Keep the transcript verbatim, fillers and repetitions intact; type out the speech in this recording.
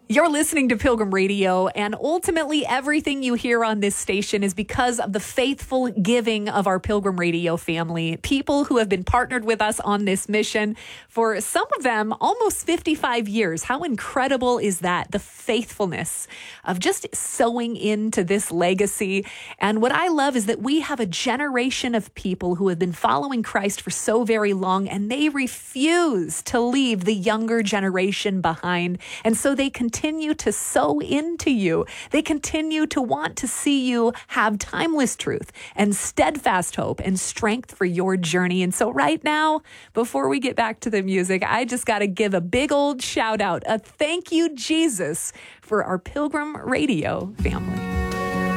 You're listening to Pilgrim Radio, and ultimately everything you hear on this station is because of the faithful giving of our Pilgrim Radio family, people who have been partnered with us on this mission for some of them almost fifty-five years. How incredible is that? The faithfulness of just sowing into this legacy. And what I love is that we have a generation of people who have been following Christ for so very long, and they refuse to leave the younger generation behind. And so they continue continue to sow into you. They continue to want to see you have timeless truth and steadfast hope and strength for your journey. And so right now, before we get back to the music, I just got to give a big old shout out, a thank you, Jesus, for our Pilgrim Radio family.